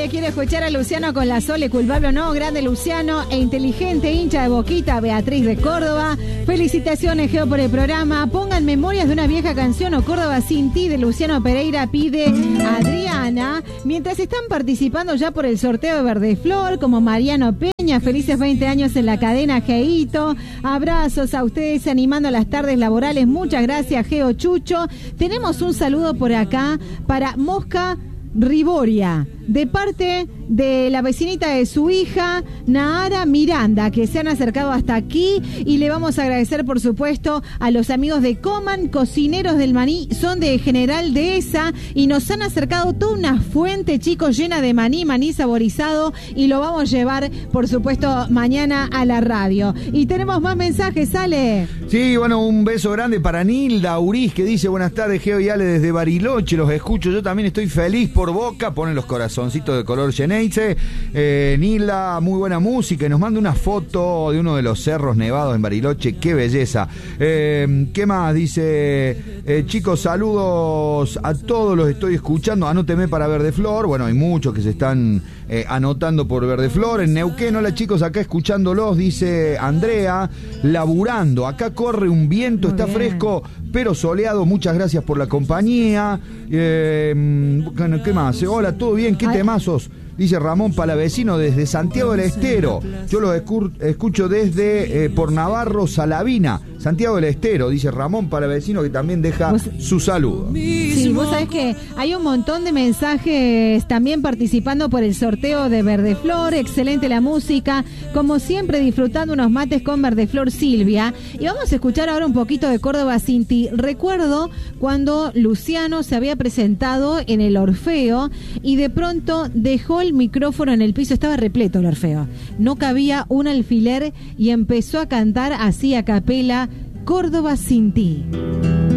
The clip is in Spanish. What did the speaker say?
quiere escuchar a Luciano con la Sole, culpable o no, grande Luciano e inteligente, hincha de Boquita, Beatriz de Córdoba. Felicitaciones, Geo, por el programa. Pongan Memorias de una vieja canción o Córdoba sin ti de Luciano Pereira, pide Adriana. Mientras están participando ya por el sorteo de Verdeflor, como Mariano Peña, felices 20 años en la cadena, Geito. Abrazos a ustedes animando las tardes laborales. Muchas gracias, Geo, Chucho. Tenemos un saludo por acá para Mosca Riboria, de parte de la vecinita de su hija, Nahara Miranda, que se han acercado hasta aquí, y le vamos a agradecer, por supuesto, a los amigos de Coman, Cocineros del Maní, son de General Dehesa, y nos han acercado toda una fuente, chicos, llena de maní saborizado, y lo vamos a llevar, por supuesto, mañana a la radio. Y tenemos más mensajes, Ale. Sí, bueno, un beso grande para Nilda Uriz, que dice: buenas tardes, Geo y Ale, desde Bariloche, los escucho, yo también estoy feliz por Boca, ponen los corazoncitos de color Geneise. Nilda, muy buena música, y nos manda una foto de uno de los cerros nevados en Bariloche, qué belleza. ¿Qué más? Dice, chicos, saludos a todos, los estoy escuchando, anóteme para Verdeflor. Bueno, hay muchos que se están anotando por Verdeflor. En Neuquén, hola chicos, acá escuchándolos, dice Andrea, laburando, acá corre un viento, muy está bien, fresco, pero soleado, muchas gracias por la compañía. ¿Qué más? Hola, ¿todo bien? ¿Qué temazos? Dice Ramón Palavecino desde Santiago del Estero. Yo los escucho desde por Navarro, Salavina, Santiago del Estero. Dice Ramón Palavecino, que también deja su saludo. Sí, vos sabés que hay un montón de mensajes también participando por el sorteo de Verdeflor. Excelente la música, como siempre disfrutando unos mates con Verdeflor Silvia. Y vamos a escuchar ahora un poquito de Córdoba sin ti. Recuerdo cuando Luciano se había presentado en el Orfeo y de pronto dejó el micrófono en el piso, estaba repleto el Orfeo, no cabía un alfiler, y empezó a cantar así a capela, Córdoba sin ti.